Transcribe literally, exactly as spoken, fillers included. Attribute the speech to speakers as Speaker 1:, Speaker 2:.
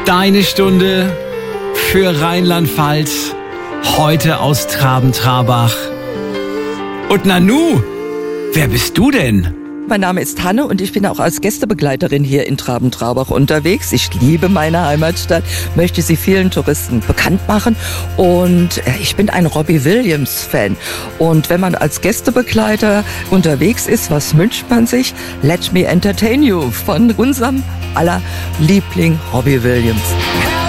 Speaker 1: Deine Stunde für Rheinland-Pfalz, heute aus Traben-Trarbach. Und Nanu, wer bist du denn?
Speaker 2: Mein Name ist Hanne und ich bin auch als Gästebegleiterin hier in Traben-Trarbach unterwegs. Ich liebe meine Heimatstadt, möchte sie vielen Touristen bekannt machen und ich bin ein Robbie Williams-Fan. Und wenn man als Gästebegleiter unterwegs ist, was wünscht man sich? Let me entertain you von unserem aller Liebling Robbie Williams.